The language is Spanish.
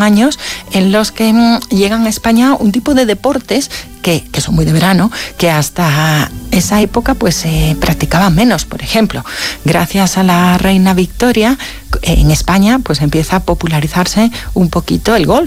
son años en los que llegan a España un tipo de deportes que son muy de verano, que hasta esa época pues se practicaban menos. Por ejemplo, gracias a la reina Victoria, en España pues empieza a popularizarse un poquito el golf.